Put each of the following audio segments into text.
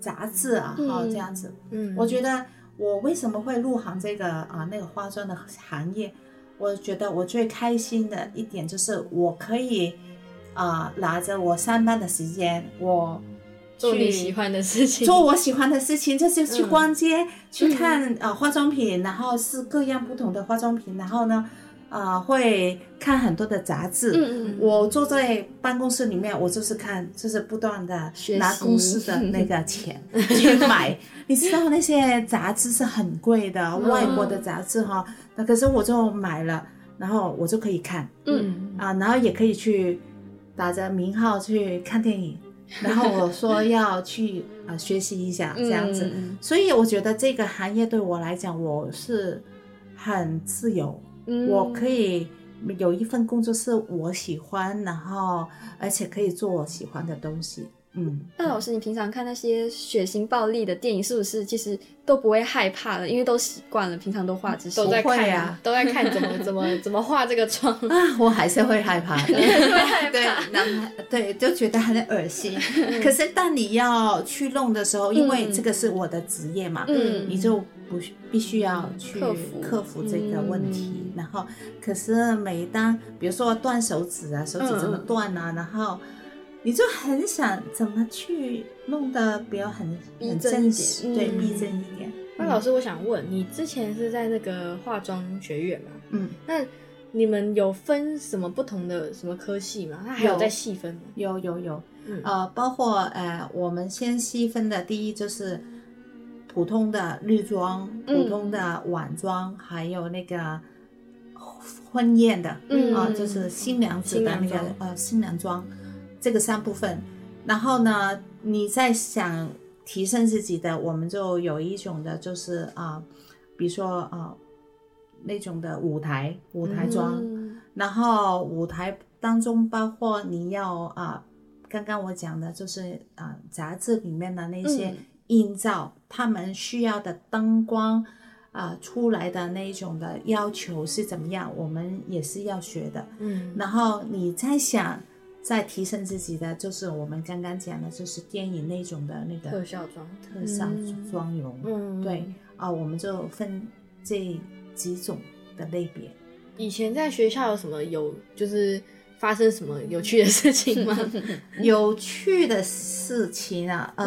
杂志啊，这样子。我觉得我为什么会入行这个那个化妆的行业，我觉得我最开心的一点就是我可以拿着我上班的时间，我做你喜欢的事情， 做我喜欢的事情，就是去逛街，去看化妆品，然后是各样不同的化妆品，然后呢会看很多的杂志。我坐在办公室里面，我就是看，就是不断的拿公司的那个钱去买。你知道那些杂志是很贵的，外国的杂志那可是我就买了，然后我就可以看，然后也可以去打着名号去看电影。然后我说要去学习一下这样子，所以我觉得这个行业对我来讲，我是很自由，我可以有一份工作是我喜欢，然后而且可以做我喜欢的东西。 那老师，你平常看那些血腥暴力的电影，是不是其实都不会害怕了？因为都习惯了，平常都画这些， 都在看啊，都在看怎么画这个妆我还是会害怕的， 会害怕，对，就觉得很恶心。可是当你要去弄的时候，因为这个是我的职业嘛，你就必须要去克服这个问题。然后，可是每当比如说断手指啊，手指怎么断啊，然后你就很想怎么去弄得比较很真实，对，逼真一点。 那老师，我想问你，之前是在那个化妆学院嘛？那你们有分什么不同的什么科系吗？它还有在细分吗？ 有，包括我们先细分的第一就是普通的日妆、普通的晚妆，还有那个婚宴的，就是新娘子的那个新娘妆。这个3部分，然后呢，你在想提升自己的，我们就有一种的，就是比如说那种的舞台妆，然后舞台当中包括你要刚刚我讲的就是杂志里面的那些映照，他们需要的灯光出来的那一种的要求是怎么样，我们也是要学的。然后你在想。在提升自己的，就是我们刚刚讲的，就是电影那种的那个特效妆容，对我们就分这几种的类别。 以前在学校有什么就是发生什么有趣的事情吗？ 有趣的事情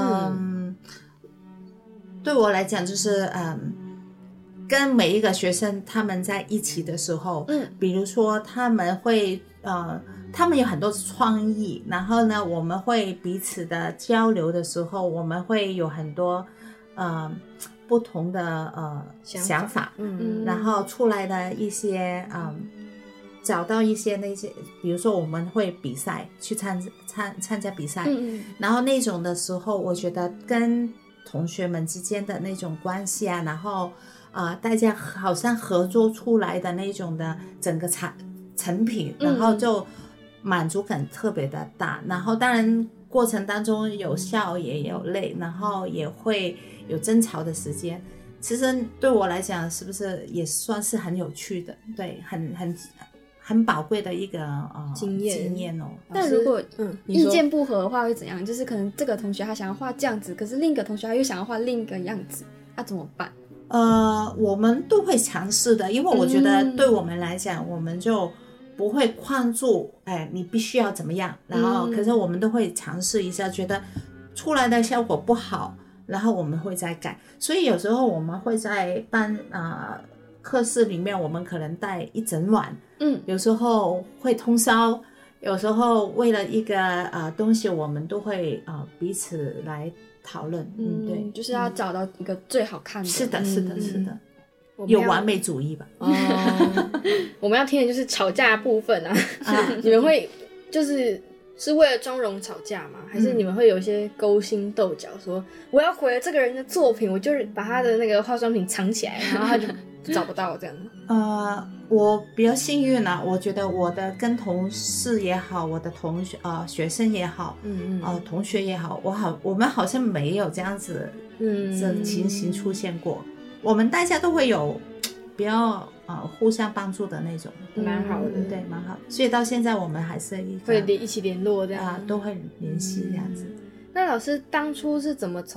对我来讲就是跟每一个学生他们在一起的时候，比如说他们会他们有很多创意，然后呢，我们会彼此的交流的时候，我们会有很多不同的想法，然后出来的一些找到一些那些，比如说我们会比赛去参加比赛，然后那种的时候，我觉得跟同学们之间的那种关系啊，然后大家好像合作出来的那种的整个成品，然后就满足感特别的大。然后当然过程当中有笑也有泪，然后也会有争吵的时间。其实对我来讲，是不是也算是很有趣的？对，很宝贵的一个经验哦。 但如果意见不合的话会怎样？就是可能这个同学他想要画这样子，可是另一个同学他又想要画另一个样子，怎么办？ 我们都会尝试的，因为我觉得对我们来讲，我们就不会框住，你必须要怎么样，然后可是我们都会尝试一下，觉得出来的效果不好，然后我们会再改。所以有时候我们会在课室里面，我们可能带一整晚，有时候会通宵，有时候为了一个东西，我们都会彼此来讨论。对， 就是要找到一个最好看的。 是的，有完美主义吧。 我们要听的就是吵架的部分你们会是为了妆容吵架吗？还是你们会有一些勾心斗角，说我要毁了这个人的作品，我就是把他的那个化妆品藏起来，然后他就找不到这样？ 我比较幸运我觉得我的跟同事也好，我的学生也好，同学也好，我们好像没有这样子这情形出现过。我们大家都会有比较互相帮助的那种， 蛮好的， 对，蛮好。所以到现在我们还是会一起联络这样， 都会联系这样子。 那老师当初是怎么